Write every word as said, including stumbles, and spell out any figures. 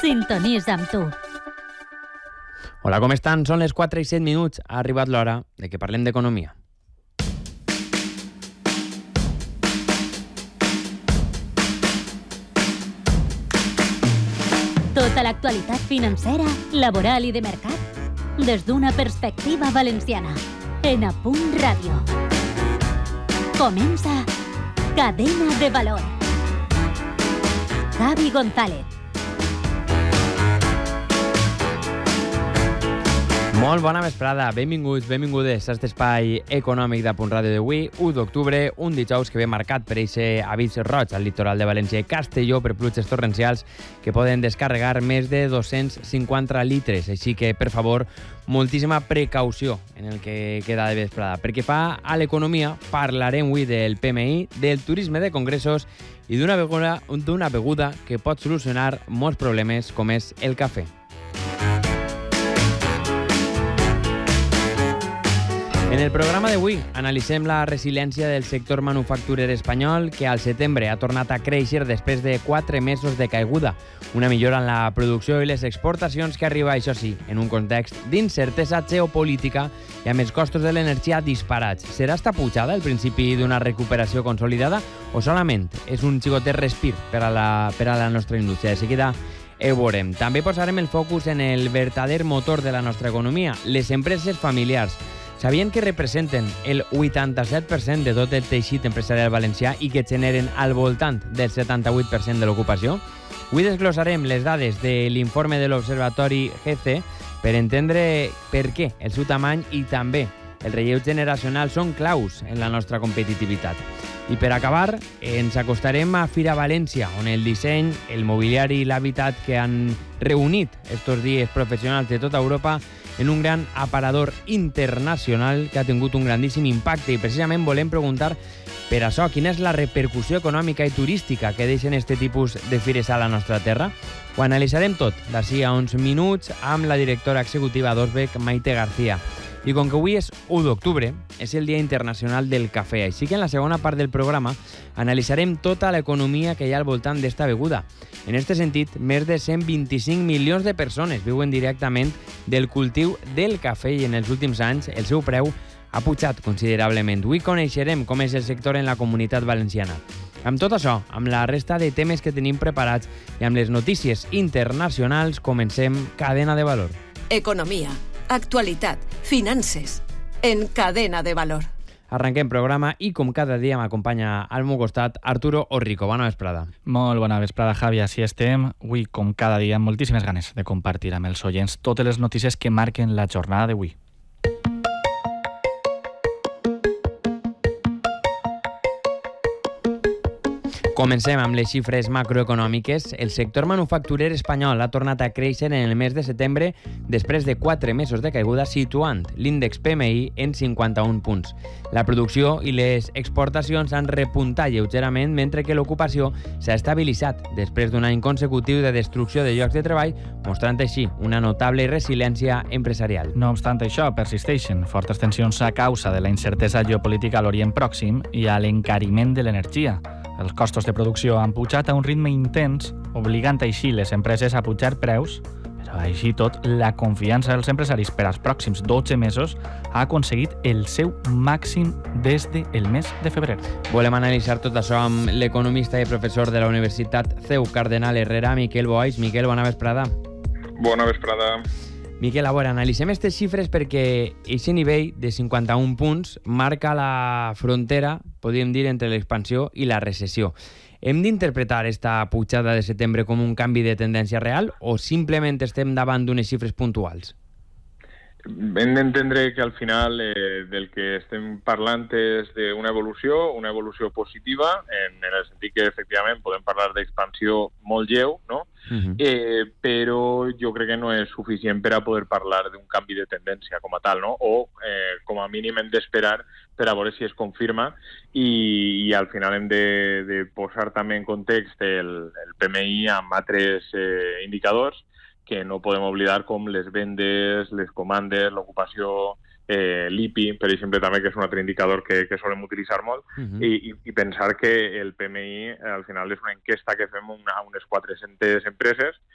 Sintonitza amb tu. Hola, com estan? Són les quatre i set minuts. Ha arribat l'hora de que parlem d'economia. Tota l'actualitat financera, laboral i de mercat des d'una perspectiva valenciana. En Apunt Ràdio. Comença Cadena de Valor. Javi González. Molt bona vesprada, benvinguts, benvingudes a aquest espai econòmic d'Apunt Ràdio d'avui, u d'octubre, un dijous que ve marcat per aquest avís roig al litoral de València i Castelló per pluges torrencials que poden descarregar més de dos-cents cinquanta litres, així que, per favor, moltíssima precaució en el que queda de vesprada. Perquè fa a l'economia parlarem avui del P M I, del turisme de congressos i d'una beguda, d'una beguda que pot solucionar molts problemes com és el cafè. En el programa d'avui analitzem la resiliència del sector manufacturer espanyol que al setembre ha tornat a créixer després de quatre mesos de caiguda. Una millora en la producció i les exportacions que arriba, això sí, en un context d'incertesa geopolítica i amb els costos de l'energia disparats. Serà esta pujada el principi d'una recuperació consolidada o solament és un xicotet respir per a la, per a la nostra indústria? De seguida ho veurem. També posarem el focus en el verdader motor de la nostra economia, les empreses familiars. Sabien que representen el vuitanta-set per cent de tot el teixit empresarial valencià i que generen al voltant del setanta-vuit per cent de l'ocupació? Avui desglossarem les dades de l'informe de l'Observatori G C per entendre per què el seu tamany i també el relleu generacional són claus en la nostra competitivitat. I per acabar, ens acostarem a Fira València, on el disseny, el mobiliari i l'habitat que han reunit estos dies professionals de tota Europa en un gran aparador internacional que ha tingut un grandíssim impacte i precisament volem preguntar per això quina és la repercussió econòmica i turística que deixen aquest tipus de fires a la nostra terra. Ho analitzarem tot d'ací a uns minuts amb la directora executiva d'Osbec, Maite García. I com que avui és u d'octubre, és el Dia Internacional del Cafè, així que en la segona part del programa analitzarem tota l'economia que hi ha al voltant d'esta beguda. En aquest sentit, més de cent vint-i-cinc milions de persones viuen directament del cultiu del cafè i en els últims anys el seu preu ha pujat considerablement. Avui coneixerem com és el sector en la comunitat valenciana. Amb tot això, amb la resta de temes que tenim preparats i amb les notícies internacionals, comencem Cadena de Valor. Economia, actualitat, finances, en Cadena de Valor. Arrenquem programa i com cada dia m'acompanya al meu costat Arturo Orrico. Bona vesprada. Molt bona vesprada, Javi. Així estem. Avui, com cada dia, amb moltíssimes ganes de compartir amb els oients totes les notícies que marquen la jornada d'avui. Comencem amb les xifres macroeconòmiques. El sector manufacturer espanyol ha tornat a créixer en el mes de setembre després de quatre mesos de caiguda, situant l'índex P M I en cinquanta-un punts. La producció i les exportacions han repuntat lleugerament, mentre que l'ocupació s'ha estabilitzat després d'un any consecutiu de destrucció de llocs de treball, mostrant així una notable resiliència empresarial. No obstant això, persisteixen fortes tensions a causa de la incertesa geopolítica a l'Orient Pròxim i a l'encariment de l'energia. Els costos de producció han pujat a un ritme intens, obligant així les empreses a pujar preus, però així tot, la confiança dels empresaris per als pròxims dotze mesos ha aconseguit el seu màxim des del mes de febrer. Volem analitzar tot això amb l'economista i professor de la Universitat C E U Cardenal Herrera, Miquel Boix. Miquel, bona vesprada. Bona vesprada. Miquel, a veure, analitzem aquestes xifres perquè aquest nivell de cinquanta-un punts marca la frontera, podríem dir, entre l'expansió i la recessió. Hem d'interpretar aquesta pujada de setembre com un canvi de tendència real o simplement estem davant d'unes xifres puntuals? Hem d'entendre que al final eh, del que estem parlant és d'una evolució, una evolució positiva, en, en el sentit que efectivament podem parlar d'expansió molt lleu, no? Uh-huh. eh, però jo crec que no és suficient per a poder parlar d'un canvi de tendència com a tal, no? O eh, com a mínim hem d'esperar per a veure si es confirma i, i al final hem de, de posar també en context el, el P M I amb altres eh, indicadors que no podem oblidar, com les vendes, les comandes, l'ocupació, eh, l'I P I, per exemple, també, que és un altre indicador que, que solem utilitzar molt, uh-huh. i, i pensar que el P M I al final és una enquesta que fem a unes quatre-centes empreses